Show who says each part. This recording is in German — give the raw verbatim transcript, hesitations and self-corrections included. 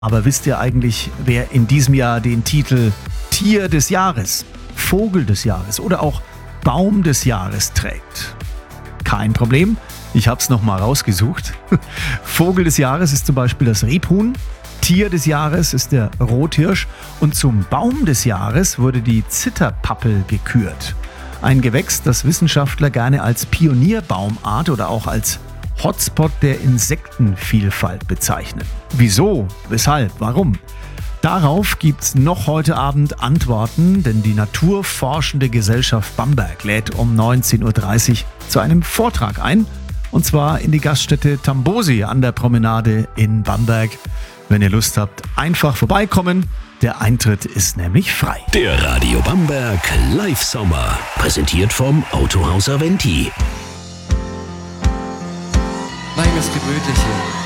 Speaker 1: Aber wisst ihr eigentlich, wer in diesem Jahr den Titel Tier des Jahres, Vogel des Jahres oder auch Baum des Jahres trägt? Kein Problem, ich habe es nochmal rausgesucht. Vogel des Jahres ist zum Beispiel das Rebhuhn, Tier des Jahres ist der Rothirsch und zum Baum des Jahres wurde die Zitterpappel gekürt. Ein Gewächs, das Wissenschaftler gerne als Pionierbaumart oder auch als Hotspot der Insektenvielfalt bezeichnen. Wieso? Weshalb? Warum? Darauf gibt's noch heute Abend Antworten, denn die Naturforschende Gesellschaft Bamberg lädt um neunzehn Uhr dreißig zu einem Vortrag ein, und zwar in die Gaststätte Tambosi an der Promenade in Bamberg. Wenn ihr Lust habt, einfach vorbeikommen. Der Eintritt ist nämlich frei.
Speaker 2: Der Radio Bamberg Live Sommer, präsentiert vom Autohaus Aventi.
Speaker 3: Mach ich mir's Gemütliche.